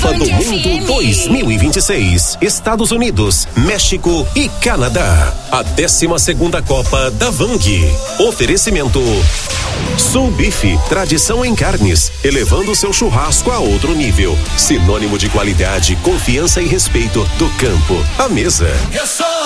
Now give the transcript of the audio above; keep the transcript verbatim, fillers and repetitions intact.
Copa do Mundo dois mil e vinte e seis. Estados Unidos, México e Canadá. A décima segunda Copa da Vang. Oferecimento Sul Bife, tradição em carnes, elevando seu churrasco a outro nível. Sinônimo de qualidade, confiança e respeito do campo à mesa.